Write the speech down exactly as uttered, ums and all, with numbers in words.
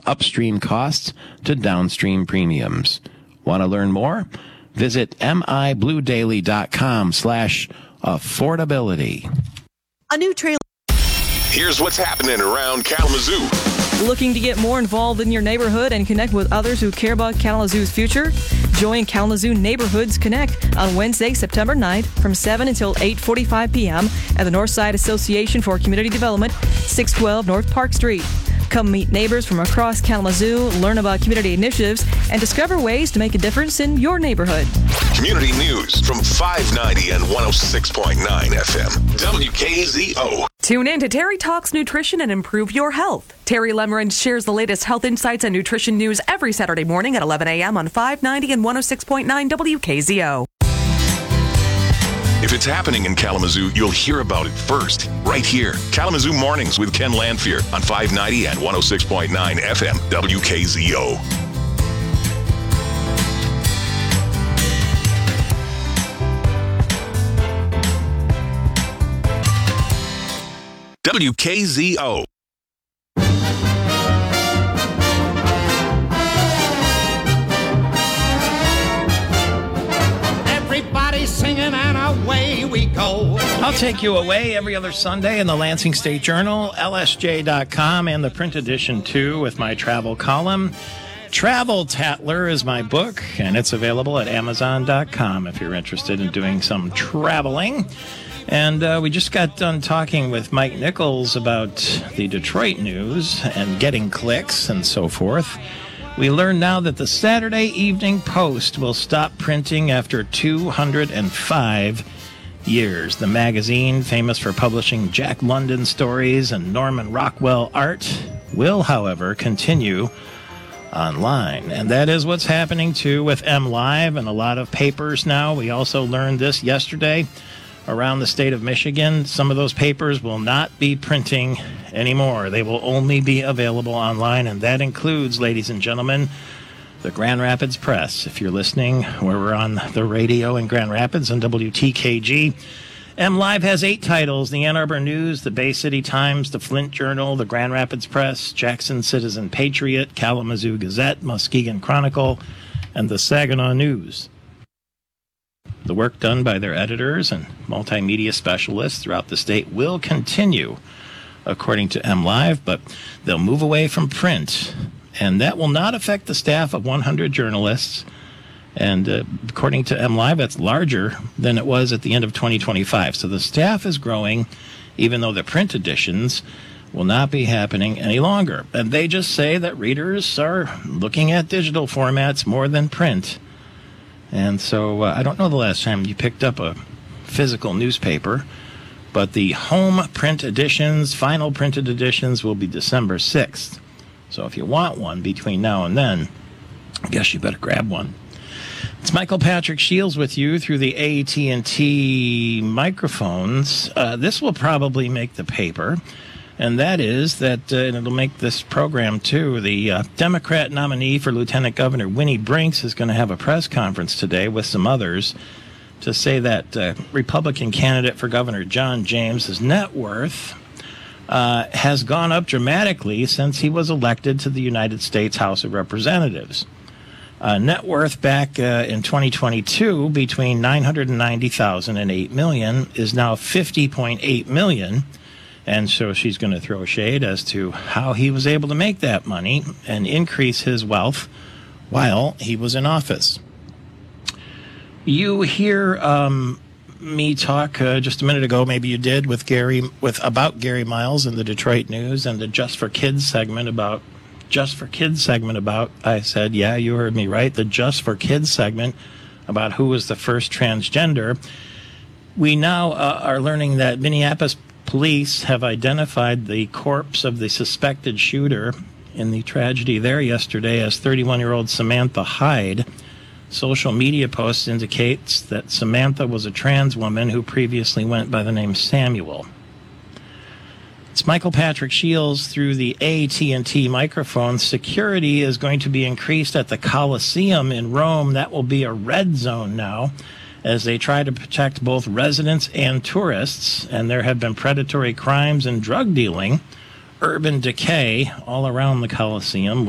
upstream costs to downstream premiums. Want to learn more? Visit mibluedaily.com slash affordability. A new trailer. Here's what's happening around Kalamazoo. Looking to get more involved in your neighborhood and connect with others who care about Kalamazoo's future? Join Kalamazoo Neighborhoods Connect on Wednesday, September ninth from seven until eight forty-five p.m. at the Northside Association for Community Development, six twelve North Park Street. Come meet neighbors from across Kalamazoo, learn about community initiatives, and discover ways to make a difference in your neighborhood. Community news from five ninety and one oh six point nine F M. W K Z O. Tune in to Terry Talks Nutrition and Improve Your Health. Terry Lemerand shares the latest health insights and nutrition news every Saturday morning at eleven a.m. on five ninety and one oh six point nine W K Z O. If it's happening in Kalamazoo, you'll hear about it first, right here. Kalamazoo Mornings with Ken Lanfear on five ninety and one oh six point nine F M, W K Z O. W K Z O. Everybody singing and away we go. I'll take you away every other Sunday in the Lansing State Journal, L S J dot com, and the print edition too with my travel column. Travel Tatler is my book, and it's available at amazon dot com if you're interested in doing some traveling. And uh, we just got done talking with Mike Nichols about the Detroit news and getting clicks and so forth. We learn now that the Saturday Evening Post will stop printing after two hundred five years. The magazine, famous for publishing Jack London stories and Norman Rockwell art, will, however, continue online. And that is what's happening, too, with MLive and a lot of papers now. We also learned this yesterday. Around the state of Michigan, some of those papers will not be printing anymore. They will only be available online, and that includes, ladies and gentlemen, the Grand Rapids Press. If you're listening, where we're on the radio in Grand Rapids on W T K G, MLive has eight titles: the Ann Arbor News, the Bay City Times, the Flint Journal, the Grand Rapids Press, Jackson Citizen Patriot, Kalamazoo Gazette, Muskegon Chronicle, and the Saginaw News. The work done by their editors and multimedia specialists throughout the state will continue, according to MLive, but they'll move away from print, and that will not affect the staff of one hundred journalists. And uh, according to MLive, that's larger than it was at the end of twenty twenty-five. So the staff is growing, even though the print editions will not be happening any longer. And they just say that readers are looking at digital formats more than print. And so uh, I don't know the last time you picked up a physical newspaper, but the home print editions, final printed editions, will be December sixth. So if you want one between now and then, I guess you better grab one. It's Michael Patrick Shields with you through the A T and T microphones. Uh, this will probably make the paper. And that is that, uh, and it'll make this program, too, the uh, Democrat nominee for Lieutenant Governor Winnie Brinks is going to have a press conference today with some others to say that uh, Republican candidate for Governor John James' net worth uh, has gone up dramatically since he was elected to the United States House of Representatives. Uh, net worth back uh, in twenty twenty-two between nine hundred ninety thousand dollars and eight million dollars is now fifty point eight million dollars. And so she's going to throw shade as to how he was able to make that money and increase his wealth while he was in office. You hear um, me talk uh, just a minute ago, maybe you did, with Gary, with about Gary Miles in the Detroit News and the Just for Kids segment about, Just for Kids segment about, I said, yeah, you heard me right, the Just for Kids segment about who was the first transgender. We now uh, are learning that Minneapolis police have identified the corpse of the suspected shooter in the tragedy there yesterday as thirty-one-year-old Samantha Hyde. Social media posts indicates that Samantha was a trans woman who previously went by the name Samuel. It's Michael Patrick Shields through the A T and T microphone. Security is going to be increased at the Colosseum in Rome. That will be a red zone now, as they try to protect both residents and tourists, and there have been predatory crimes and drug dealing, urban decay all around the Colosseum.